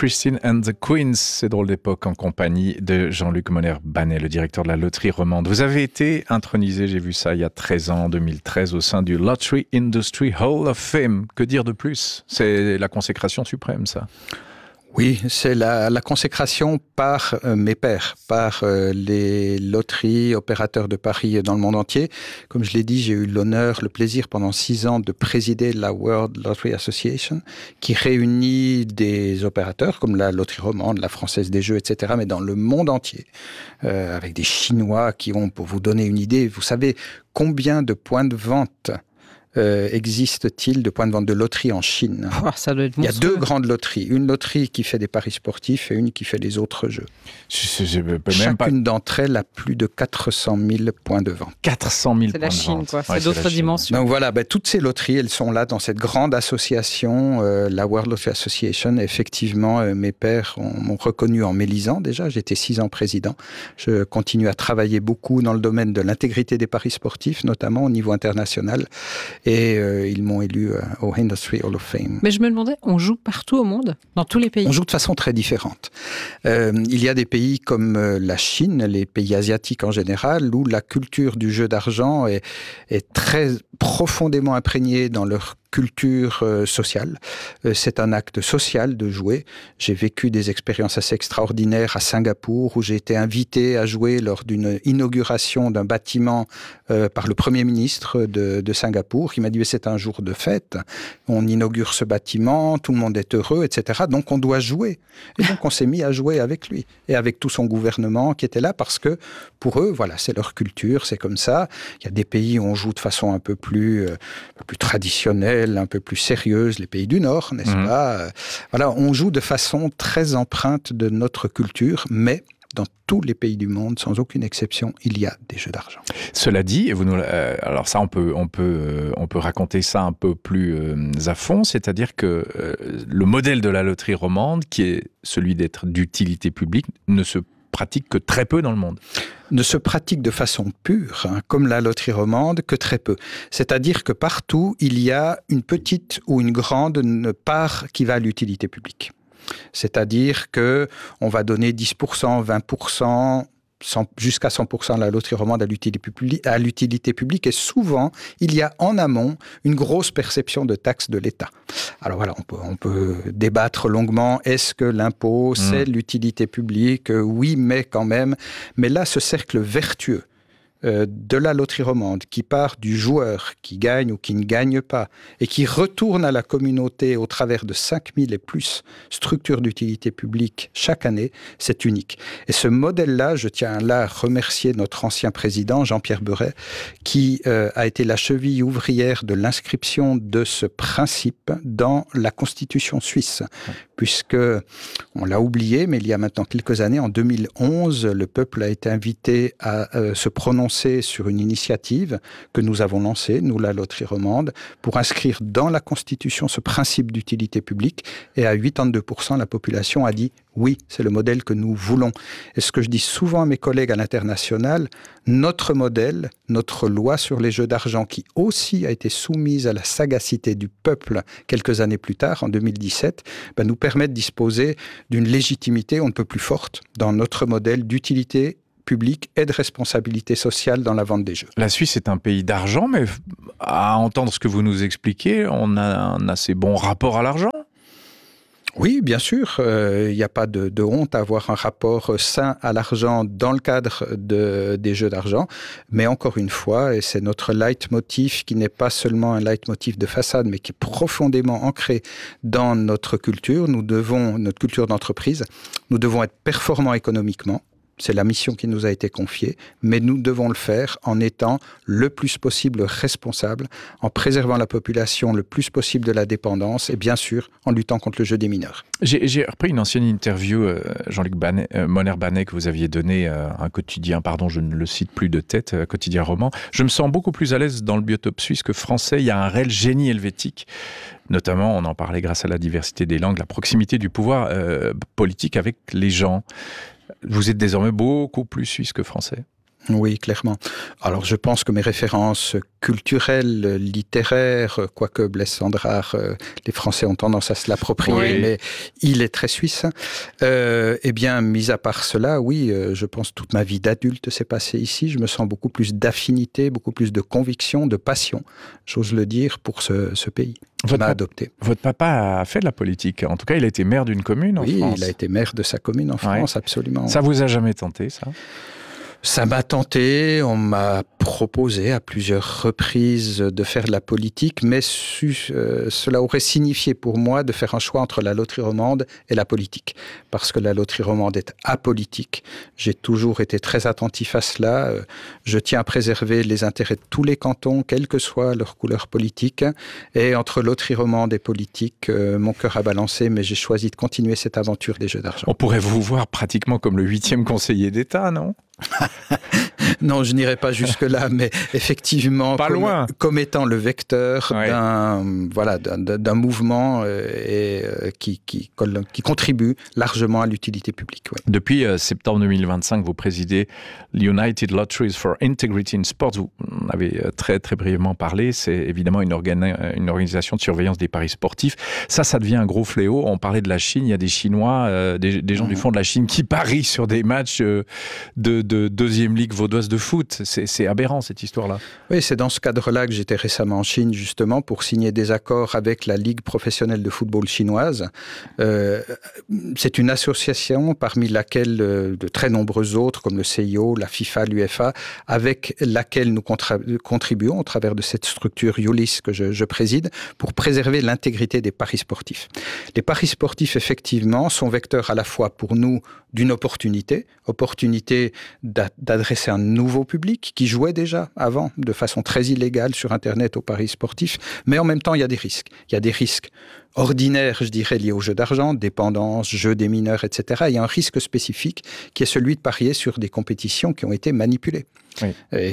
Christine and the Queens, c'est drôle d'époque, en compagnie de Jean-Luc Moner-Banet, le directeur de la loterie romande. Vous avez été intronisé, j'ai vu ça il y a 13 ans, en 2013, au sein du Lottery Industry Hall of Fame. Que dire de plus? C'est la consécration suprême, ça. Oui, c'est la consécration par mes pairs, par les loteries, opérateurs de paris dans le monde entier. Comme je l'ai dit, j'ai eu l'honneur, le plaisir pendant 6 ans de présider la World Lottery Association, qui réunit des opérateurs comme la loterie romande, la Française des Jeux, etc., mais dans le monde entier, avec des Chinois qui ont, pour vous donner une idée, vous savez combien de points de vente existe-t-il de points de vente de loterie en Chine? Ça doit être monstrueux. Il y a 2 grandes loteries. Une loterie qui fait des paris sportifs et une qui fait les autres jeux. Chacune d'entre elles a plus de 400 000 points de vente. 400 000 c'est points la Chine, de vente. quoi. C'est d'autres dimensions. Donc voilà, toutes ces loteries, elles sont là dans cette grande association, la World Lottery Association. Effectivement, mes pairs m'ont reconnu en m'élisant déjà. J'étais 6 ans président. Je continue à travailler beaucoup dans le domaine de l'intégrité des paris sportifs, notamment au niveau international. Et ils m'ont élu au Industry Hall of Fame. Mais je me demandais, on joue partout au monde, dans tous les pays? On joue de façon très différente. Il y a des pays comme la Chine, les pays asiatiques en général, où la culture du jeu d'argent est très profondément imprégnée dans leur culture sociale. C'est un acte social de jouer. J'ai vécu des expériences assez extraordinaires à Singapour, où j'ai été invité à jouer lors d'une inauguration d'un bâtiment par le Premier ministre de Singapour, qui m'a dit « c'est un jour de fête, on inaugure ce bâtiment, tout le monde est heureux, etc. Donc on doit jouer ». Et donc on s'est mis à jouer avec lui, et avec tout son gouvernement qui était là, parce que pour eux, voilà, c'est leur culture, c'est comme ça. Il y a des pays où on joue de façon un peu plus traditionnelle, un peu plus sérieuse, les pays du Nord, n'est-ce pas? Voilà, on joue de façon très empreinte de notre culture, mais dans tous les pays du monde, sans aucune exception, il y a des jeux d'argent. Cela dit, alors ça, on peut raconter ça un peu plus à fond, c'est-à-dire que le modèle de la loterie romande, qui est celui d'être d'utilité publique, ne se pratique que très peu dans le monde. Ne se pratique de façon pure, comme la loterie romande, que très peu. C'est-à-dire que partout, il y a une petite ou une grande part qui va à l'utilité publique. C'est-à-dire que on va donner 10%, 20%, jusqu'à 100% la loterie romande à l'utilité publique, et souvent, il y a en amont une grosse perception de taxes de l'État. Alors voilà, on peut débattre longuement, est-ce que l'impôt, c'est l'utilité publique? Oui, mais quand même. Mais là, ce cercle vertueux de la loterie romande, qui part du joueur qui gagne ou qui ne gagne pas, et qui retourne à la communauté au travers de 5000 et plus structures d'utilité publique chaque année, c'est unique. Et ce modèle-là, je tiens là à remercier notre ancien président, Jean-Pierre Beuret, qui a été la cheville ouvrière de l'inscription de ce principe dans la Constitution suisse. Puisque, on l'a oublié, mais il y a maintenant quelques années, en 2011, le peuple a été invité à se prononcer sur une initiative que nous avons lancée, nous, la loterie romande, pour inscrire dans la Constitution ce principe d'utilité publique. Et à 82%, la population a dit oui, c'est le modèle que nous voulons. Et ce que je dis souvent à mes collègues à l'international, notre modèle, notre loi sur les jeux d'argent, qui aussi a été soumise à la sagacité du peuple quelques années plus tard, en 2017, nous permet de disposer d'une légitimité on ne peut plus forte dans notre modèle d'utilité publique et de responsabilité sociale dans la vente des jeux. La Suisse est un pays d'argent, mais à entendre ce que vous nous expliquez, on a un assez bon rapport à l'argent. Oui, bien sûr, il n'y a pas de honte à avoir un rapport sain à l'argent dans le cadre des jeux d'argent, mais encore une fois, et c'est notre leitmotiv qui n'est pas seulement un leitmotiv de façade, mais qui est profondément ancré dans notre culture, notre culture d'entreprise, nous devons être performants économiquement. C'est la mission qui nous a été confiée, mais nous devons le faire en étant le plus possible responsable, en préservant la population le plus possible de la dépendance et bien sûr en luttant contre le jeu des mineurs. J'ai repris une ancienne interview, Jean-Luc Moner-Banet, que vous aviez donnée à un quotidien, je ne le cite plus de tête, quotidien roman. Je me sens beaucoup plus à l'aise dans le biotope suisse que français. Il y a un réel génie helvétique. Notamment, on en parlait grâce à la diversité des langues, la proximité du pouvoir politique avec les gens. Vous êtes désormais beaucoup plus suisse que français. Oui, clairement. Alors, je pense que mes références culturelles, littéraires, quoique Blaise Cendrars, les Français ont tendance à se l'approprier, mais il est très suisse. Eh bien, mis à part cela, oui, je pense toute ma vie d'adulte s'est passée ici. Je me sens beaucoup plus d'affinité, beaucoup plus de conviction, de passion, j'ose le dire, pour ce pays. M'a adopté. Votre papa a fait de la politique. En tout cas, il a été maire d'une commune en France. Oui, il a été maire de sa commune en France, absolument. Ça vous a jamais tenté, ça ? Ça m'a tenté, on m'a proposé à plusieurs reprises de faire de la politique, mais cela aurait signifié pour moi de faire un choix entre la loterie romande et la politique. Parce que la loterie romande est apolitique. J'ai toujours été très attentif à cela. Je tiens à préserver les intérêts de tous les cantons, quelle que soit leur couleur politique. Et entre loterie romande et politique, mon cœur a balancé, mais j'ai choisi de continuer cette aventure des jeux d'argent. On pourrait vous voir pratiquement comme le 8e conseiller d'État, non ? Non, je n'irai pas jusque-là, mais effectivement, comme étant le vecteur d'un mouvement qui contribue largement à l'utilité publique. Ouais. Depuis septembre 2025, vous présidez l'United Lotteries for Integrity in Sports. Vous en avez très, très brièvement parlé. C'est évidemment une organisation de surveillance des paris sportifs. Ça devient un gros fléau. On parlait de la Chine. Il y a des Chinois, des gens du fond de la Chine qui parient sur des matchs de deuxième ligue vaudoise de foot. C'est aberrant, cette histoire-là. Oui, c'est dans ce cadre-là que j'étais récemment en Chine, justement, pour signer des accords avec la Ligue professionnelle de football chinoise. C'est une association parmi laquelle de très nombreux autres, comme le CIO, la FIFA, l'UEFA, avec laquelle nous contribuons au travers de cette structure ULIS que je préside, pour préserver l'intégrité des paris sportifs. Les paris sportifs, effectivement, sont vecteurs à la fois pour nous d'une opportunité d'adresser un nouveau public qui jouait déjà avant de façon très illégale sur Internet aux paris sportifs, mais en même temps, il y a des risques. Il y a des risques ordinaires, je dirais, liés aux jeux d'argent, dépendance, jeux des mineurs, etc. Il y a un risque spécifique qui est celui de parier sur des compétitions qui ont été manipulées. Oui.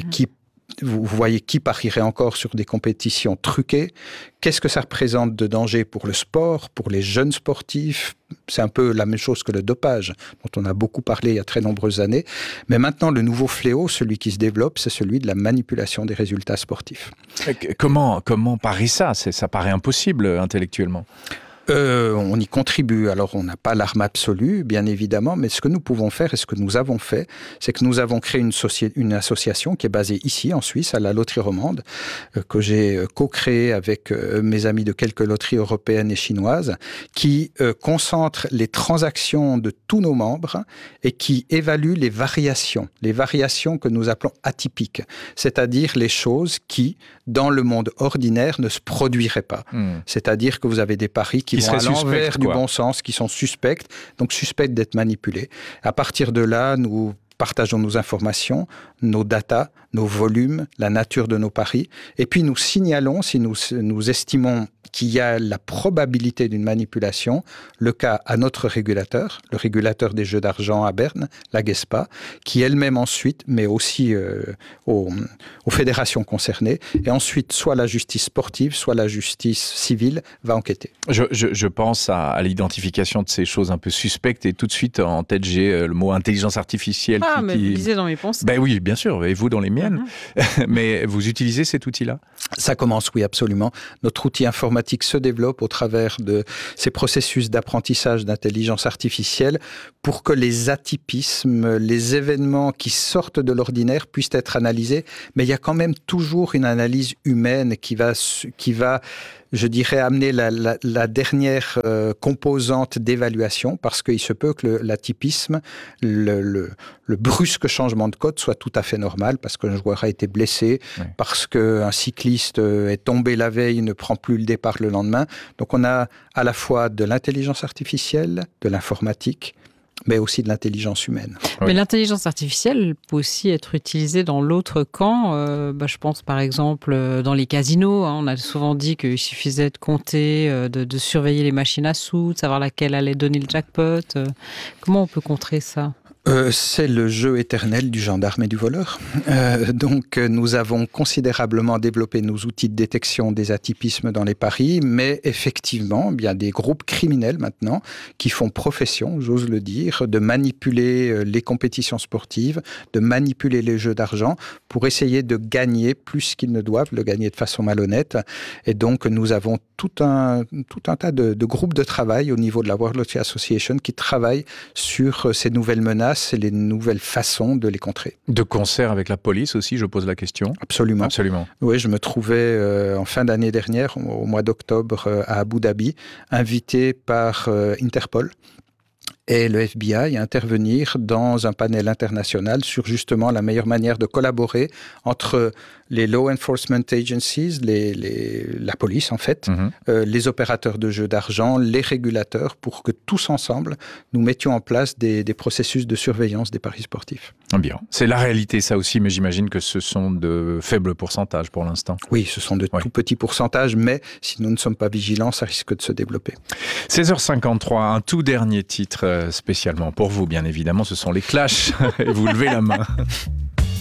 Vous voyez qui parierait encore sur des compétitions truquées? Qu'est-ce que ça représente de danger pour le sport, pour les jeunes sportifs? C'est un peu la même chose que le dopage, dont on a beaucoup parlé il y a très nombreuses années. Mais maintenant, le nouveau fléau, celui qui se développe, c'est celui de la manipulation des résultats sportifs. Comment parer ça? Ça paraît impossible intellectuellement. On y contribue. Alors, on n'a pas l'arme absolue, bien évidemment, mais ce que nous pouvons faire et ce que nous avons fait, c'est que nous avons créé une association qui est basée ici, en Suisse, à la Loterie Romande, que j'ai co-créée avec mes amis de quelques loteries européennes et chinoises, qui concentre les transactions de tous nos membres et qui évalue les variations que nous appelons atypiques, c'est-à-dire les choses qui, dans le monde ordinaire, ne se produiraient pas. C'est-à-dire que vous avez des paris qui vont à l'envers du bon sens, qui sont suspectes, donc suspectes d'être manipulés. À partir de là, nous partageons nos informations, nos datas, nos volumes, la nature de nos paris, et puis nous signalons, si nous estimons qu'il y a la probabilité d'une manipulation, le cas à notre régulateur, le régulateur des jeux d'argent à Berne, la GESPA, qui elle-même ensuite, mais aussi aux fédérations concernées, et ensuite soit la justice sportive, soit la justice civile va enquêter. Je pense à l'identification de ces choses un peu suspectes, et tout de suite en tête j'ai le mot intelligence artificielle. Mais vous lisez dans mes pensées. Ben oui, bien sûr, et vous dans les miennes. Mais vous utilisez cet outil-là? Ça commence, oui, absolument. Notre outil informatique se développe au travers de ces processus d'apprentissage d'intelligence artificielle pour que les atypismes, les événements qui sortent de l'ordinaire puissent être analysés. Mais il y a quand même toujours une analyse humaine qui va je dirais, amener la dernière composante d'évaluation, parce qu'il se peut que l'atypisme, le brusque changement de code soit tout à fait normal, parce qu'un joueur a été blessé, parce qu'un cycliste est tombé la veille et ne prend plus le départ le lendemain. Donc on a à la fois de l'intelligence artificielle, de l'informatique, mais aussi de l'intelligence humaine. Mais l'intelligence artificielle peut aussi être utilisée dans l'autre camp. Je pense par exemple dans les casinos. On a souvent dit qu'il suffisait de compter, de surveiller les machines à sous, de savoir laquelle allait donner le jackpot. Comment on peut contrer ça ? C'est le jeu éternel du gendarme et du voleur. Donc, nous avons considérablement développé nos outils de détection des atypismes dans les paris, mais effectivement, il y a des groupes criminels maintenant qui font profession, j'ose le dire, de manipuler les compétitions sportives, de manipuler les jeux d'argent pour essayer de gagner plus qu'ils ne doivent, le gagner de façon malhonnête. Et donc, nous avons tout un tas de groupes de travail au niveau de la World Lottery Association qui travaillent sur ces nouvelles menaces et les nouvelles façons de les contrer. De concert avec la police aussi, je pose la question. Absolument. Absolument. Oui, je me trouvais en fin d'année dernière, au mois d'octobre, à Abu Dhabi, invité par Interpol et le FBI à intervenir dans un panel international sur justement la meilleure manière de collaborer entre les law enforcement agencies, la police en fait, les opérateurs de jeux d'argent, les régulateurs, pour que tous ensemble, nous mettions en place des processus de surveillance des paris sportifs. Bien, c'est la réalité ça aussi, mais j'imagine que ce sont de faibles pourcentages pour l'instant. Oui, ce sont de tout petits pourcentages, mais si nous ne sommes pas vigilants, ça risque de se développer. 16h53, un tout dernier titre spécialement pour vous, bien évidemment, ce sont les Clash, et vous levez la main.